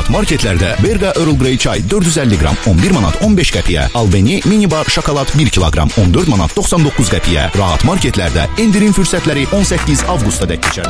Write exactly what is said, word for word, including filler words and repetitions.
Rahat marketlərdə Berqa Earl Grey çay dörd yüz əlli qram on bir manat on beş qəpiyə, Albeni mini bar şokolad bir kiloqram on dörd manat doxsan doqquz qəpiyə. Rahat marketlərdə endirim fürsətləri on səkkiz avqusta dək keçər.